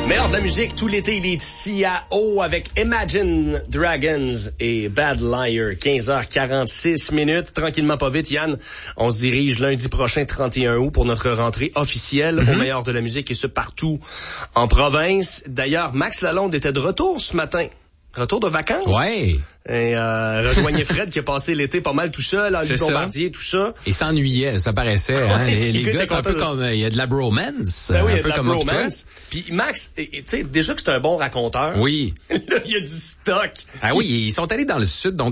Meilleur de la musique, tout l'été, il est ici à Eau avec Imagine Dragons et Bad Liar. 15h46. Tranquillement pas vite, Yann. On se dirige lundi prochain, 31 août, pour notre rentrée officielle au Meilleur de la musique et ce partout en province. D'ailleurs, Max Lalonde était de retour ce matin. Retour de vacances. Ouais. Et rejoignait Fred qui a passé l'été pas mal tout seul, à Bombardier, tout ça. Il s'ennuyait, ça paraissait. Hein? Les gars, c'est un peu de... comme... Il y a de la bromance. Ben oui, il y a un peu de la comme bromance. Puis Max, tu sais, déjà que c'est un bon raconteur. Oui. Là, il y a du stock. Ah oui, ils sont allés dans le sud, donc